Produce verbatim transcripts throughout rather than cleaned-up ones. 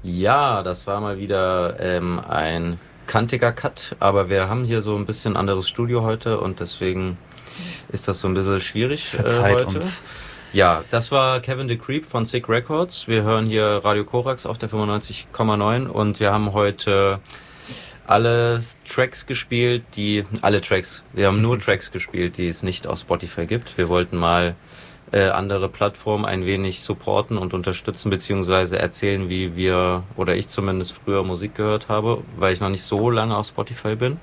Ja, das war mal wieder ähm, ein kantiger Cut, aber wir haben hier so ein bisschen anderes Studio heute und deswegen ist das so ein bisschen schwierig äh, Verzeiht heute. uns. Ja, das war Kevin the Creep von Sick Records. Wir hören hier Radio Korax auf der fünfundneunzig Komma neun und wir haben heute alle Tracks gespielt, die, alle Tracks, wir haben nur Tracks gespielt, die es nicht auf Spotify gibt. Wir wollten mal äh, andere Plattformen ein wenig supporten und unterstützen, beziehungsweise erzählen, wie wir, oder ich zumindest früher Musik gehört habe, weil ich noch nicht so lange auf Spotify bin.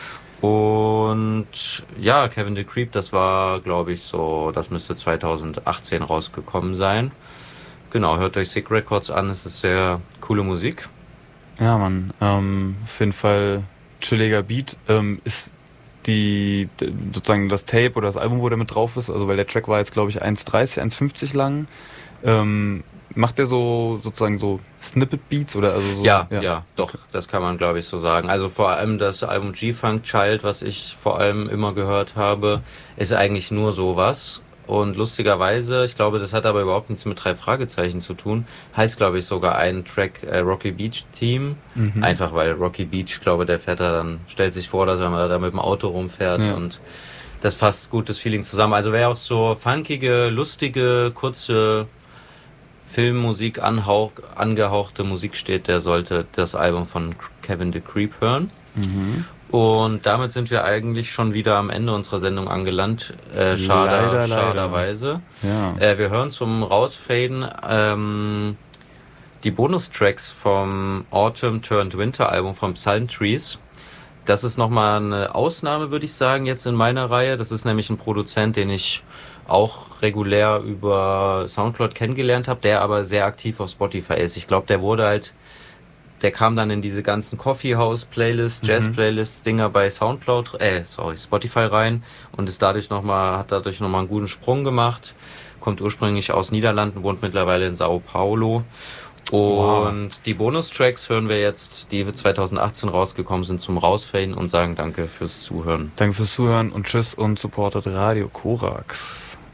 Und ja, Kevin the Creep, das war, glaube ich, so, das müsste zweitausendachtzehn rausgekommen sein. Genau, hört euch Sick Records an, es ist sehr coole Musik. Ja, Mann, ähm, auf jeden Fall chilliger Beat. Ähm, ist die, d- sozusagen das Tape oder das Album, wo der mit drauf ist, also weil der Track war jetzt, glaube ich, eins dreißig, eins fünfzig lang. Ähm, macht der so, sozusagen so Snippet-Beats oder also so? Ja, ja, ja, doch, das kann man, glaube ich, so sagen. Also vor allem das Album G-Funk Child, was ich vor allem immer gehört habe, ist eigentlich nur sowas. Und lustigerweise, ich glaube, das hat aber überhaupt nichts mit drei Fragezeichen zu tun, heißt, glaube ich, sogar ein Track äh, Rocky Beach Team. Mhm. Einfach weil Rocky Beach, glaube der fährt da dann, stellt sich vor, dass er mal da mit dem Auto rumfährt Ja. und das fasst gutes Feeling zusammen. Also wer auf so funkige, lustige, kurze Filmmusik anhauch, angehauchte Musik steht, der sollte das Album von Kevin the Creep hören. Mhm. Und damit sind wir eigentlich schon wieder am Ende unserer Sendung angelangt. Äh, schade, Leider, leider. schaderweise. Ja. Äh, wir hören zum Rausfaden ähm, die Bonustracks vom Autumn Turned Winter Album von Psalm Trees. Das ist nochmal eine Ausnahme, würde ich sagen, jetzt in meiner Reihe. Das ist nämlich ein Produzent, den ich auch regulär über Soundcloud kennengelernt habe, der aber sehr aktiv auf Spotify ist. Ich glaube, der wurde halt, der kam dann in diese ganzen Coffeehouse-Playlists, Jazz-Playlists-Dinger bei Soundcloud, äh, sorry, Spotify rein und ist dadurch nochmal, hat dadurch nochmal einen guten Sprung gemacht. Kommt ursprünglich aus Niederlanden, wohnt mittlerweile in Sao Paulo. Und wow. Die Bonustracks hören wir jetzt, die zweitausendachtzehn rausgekommen sind, zum Rausfaden und sagen danke fürs Zuhören. Danke fürs Zuhören und tschüss und supportet Radio Korax.